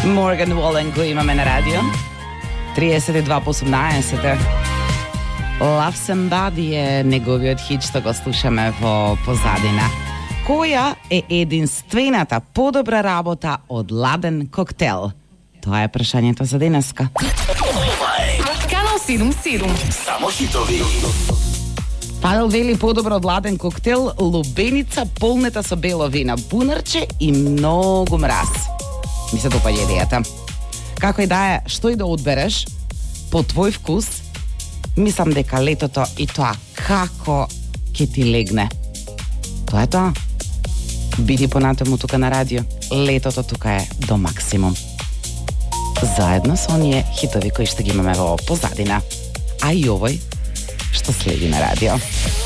Morgan Wallen го имаме на радио. 32 по 18. Love Somebody е неговиот хит што го слушаме во позадина. Која е единствената подобра работа од ладен коктел? Тоа е прашањето за денеска. Канал 77. Само хитови. Павел вели подобро од ладен коктел, лубеница полнета со бело вино, бунарче и многу мраз. Ми се допаѓа идејата. Како и да е, што и да одбереш, по твој вкус, мислам дека летото и тоа како ќе ти легне. Тоа е тоа. Биди понатаму тука на радио. Летото тука е до максимум. Заедно со оние хитови кои што ги имаме во позадина. А и овој што следи на радио.